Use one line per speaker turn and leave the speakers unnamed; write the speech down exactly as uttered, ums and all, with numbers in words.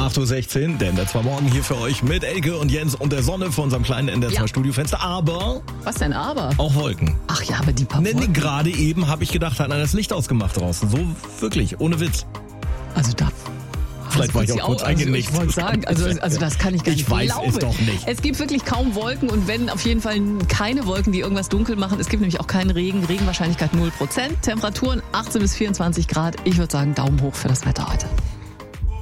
acht Uhr sechzehn, der N D R zwei Morgen hier für euch mit Elke und Jens und der Sonne vor unserem kleinen N D R zwei
Ja.
Studiofenster. Aber
Was denn aber?
auch Wolken.
Ach ja, aber die paar
Nee, nee,
Wolken.
gerade eben habe ich gedacht, hat einer das Licht ausgemacht draußen. So wirklich, ohne Witz.
Also da...
Vielleicht war ich
Sie
auch kurz
also
eingenickt.
Ich wollte sagen, also, also das kann ich gar
Ich
nicht
weiß
glauben.
es doch nicht.
Es gibt wirklich kaum Wolken und wenn, auf jeden Fall keine Wolken, die irgendwas dunkel machen. Es gibt nämlich auch keinen Regen. Regenwahrscheinlichkeit null Prozent. Temperaturen achtzehn bis vierundzwanzig Grad. Ich würde sagen, Daumen hoch für das Wetter heute.